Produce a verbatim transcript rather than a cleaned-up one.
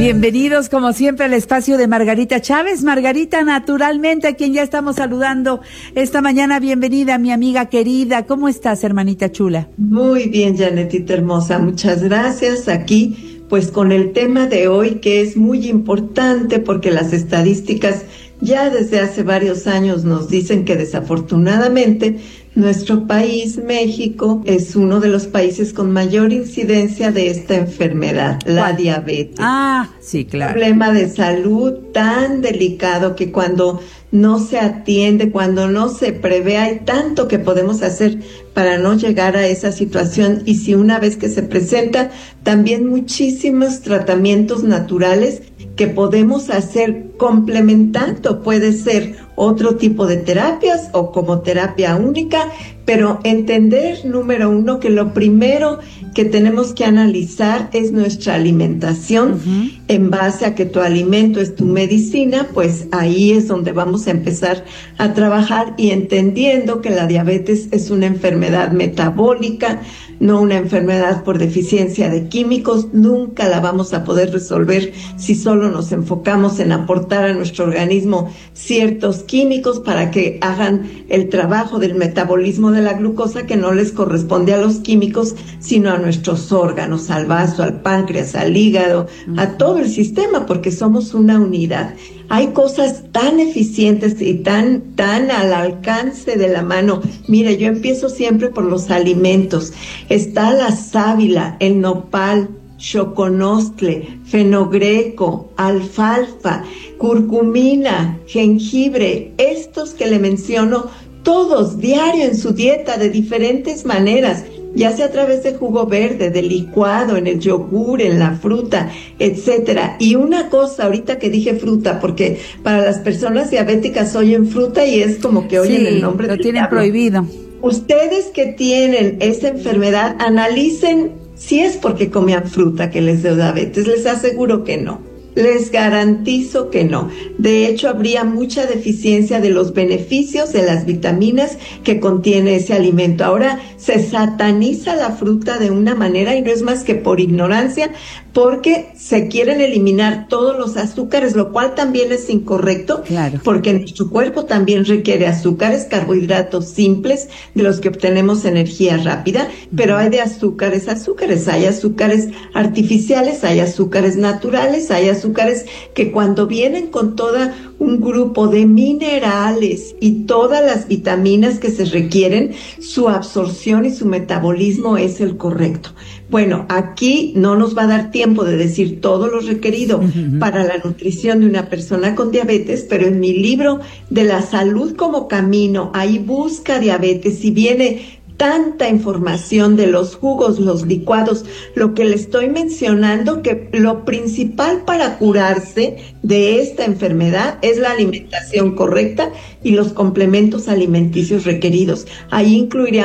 Bienvenidos como siempre al espacio de Margarita Chávez. Margarita, naturalmente, a quien ya estamos saludando esta mañana. Bienvenida, mi amiga querida. ¿Cómo estás, hermanita chula? Muy bien, Janetita hermosa. Muchas gracias. Aquí, pues con el tema de hoy, que es muy importante porque las estadísticas ya desde hace varios años nos dicen que desafortunadamente nuestro país, México, es uno de los países con mayor incidencia de esta enfermedad, la diabetes. Ah, sí, claro. Un problema de salud tan delicado que cuando no se atiende, cuando no se prevé, hay tanto que podemos hacer para no llegar a esa situación. Y si una vez que se presenta, también muchísimos tratamientos naturales que podemos hacer complementando. Puede ser otro tipo de terapias o como terapia única, pero entender, número uno, que lo primero que tenemos que analizar es nuestra alimentación. Uh-huh. En base a que tu alimento es tu medicina, pues ahí es donde vamos a empezar a trabajar, y entendiendo que la diabetes es una enfermedad metabólica, no una enfermedad por deficiencia de químicos. Nunca la vamos a poder resolver si solo nos enfocamos en aportar a nuestro organismo ciertos químicos para que hagan el trabajo del metabolismo de la glucosa, que no les corresponde a los químicos, sino a nuestros órganos, al vaso, al páncreas, al hígado, a todo el sistema, porque somos una unidad. Hay cosas tan eficientes y tan, tan al alcance de la mano. Mire, yo empiezo siempre por los alimentos. Está la sábila, el nopal, choconostle, fenogreco, alfalfa, curcumina, jengibre. Estos que le menciono, todos diario en su dieta de diferentes maneras, ya sea a través de jugo verde, de licuado, en el yogur, en la fruta, etcétera. Y una cosa, ahorita que dije fruta, porque para las personas diabéticas oyen fruta y es como que oyen sí, el nombre lo del tienen diablo. Prohibido. Ustedes que tienen esta enfermedad, analicen si es porque comían fruta que les dio diabetes. Les aseguro que no. Les garantizo que no. De hecho, habría mucha deficiencia de los beneficios de las vitaminas que contiene ese alimento. Ahora se sataniza la fruta de una manera, y no es más que por ignorancia, porque se quieren eliminar todos los azúcares, lo cual también es incorrecto, claro, porque nuestro cuerpo también requiere azúcares, carbohidratos simples, de los que obtenemos energía rápida, pero hay de azúcares, azúcares, hay azúcares artificiales, hay azúcares naturales, hay azúcares que cuando vienen con todo un grupo de minerales y todas las vitaminas que se requieren, su absorción y su metabolismo es el correcto. Bueno, aquí no nos va a dar tiempo de decir todo lo requerido uh-huh. para la nutrición de una persona con diabetes, pero en mi libro de la salud como camino, ahí busca diabetes y viene tanta información de los jugos, los licuados, lo que le estoy mencionando, que lo principal para curarse de esta enfermedad es la alimentación correcta y los complementos alimenticios requeridos. Ahí incluiría